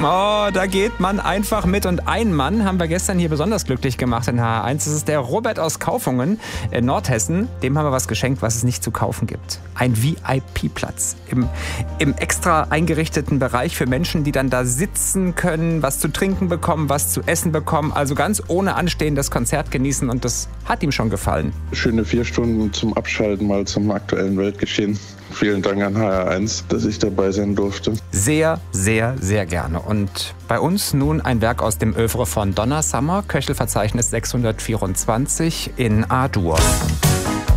Oh, da geht man einfach mit. Und einen Mann haben wir gestern hier besonders glücklich gemacht in HR1. Das ist der Robert aus Kaufungen in Nordhessen. Dem haben wir was geschenkt, was es nicht zu kaufen gibt. Ein VIP-Platz im extra eingerichteten Bereich für Menschen, die dann da sitzen können, was zu trinken bekommen, was zu essen bekommen. Also ganz ohne Anstehen das Konzert genießen. Und das hat ihm schon gefallen. Schöne 4 Stunden zum Abschalten mal zum aktuellen Weltgeschehen. Vielen Dank an HR1, dass ich dabei sein durfte. Sehr, sehr, sehr gerne. Und bei uns nun ein Werk aus dem Œuvre von Donna Summer, Köchelverzeichnis 624 in A-Dur.